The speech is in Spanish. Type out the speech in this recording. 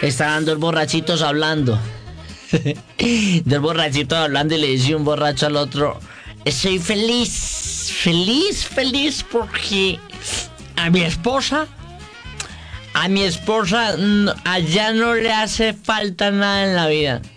Estaban dos borrachitos hablando. Dos borrachitos hablando y le dice un borracho al otro: estoy feliz, feliz, feliz porque a mi esposa allá no le hace falta nada en la vida.